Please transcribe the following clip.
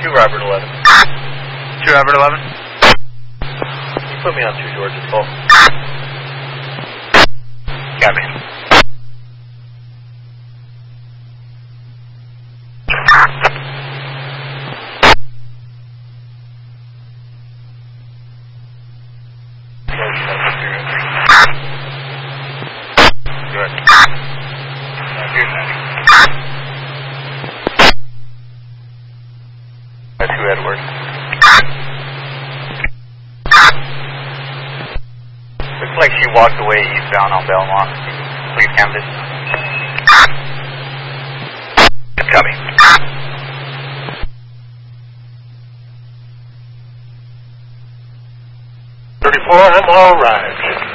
2 Robert 11. 2 Robert 11. You put me on 2 Georgia 12. Copy. Good. That's 2 Edward. Looks like she walked away eastbound on Belmont. Please canvas. Copy. 34, I'm all right.